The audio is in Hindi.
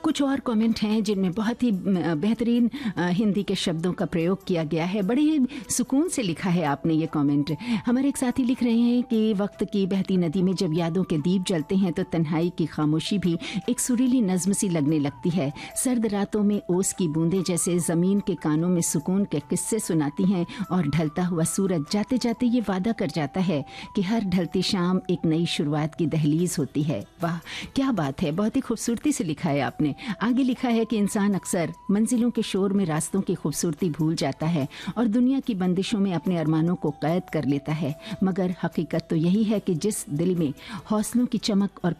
कुछ और कमेंट हैं जिनमें बहुत ही बेहतरीन हिंदी के शब्दों का प्रयोग किया गया है। बड़े ही सुकून से लिखा है आपने ये कमेंट। हमारे एक साथी लिख रहे हैं कि वक्त की बहती नदी में जब यादों के दीप जलते हैं तो तन्हाई की खामोशी भी एक सुरीली नज्म सी लगने लगती है। सर्द रातों में ओस की बूंदें जैसे जमीन के कानों में सुकून के किस्से सुनाती हैं और ढलता हुआ सूरज जाते जाते ये वादा कर जाता है कि हर ढलती शाम एक नई शुरुआत की दहलीज होती है। वाह क्या बात है, बहुत ही खूबसूरती से लिखा है आपने। आगे लिखा है कि इंसान अक्सर मंजिलों के शोर में रास्तों की खूबसूरती भूल जाता है और दुनिया की बंदिशों में अपने अरमानों को कैद कर लेता है, मगर हकीकत तो यही है कि जिस दिल में हौसलों की चमक और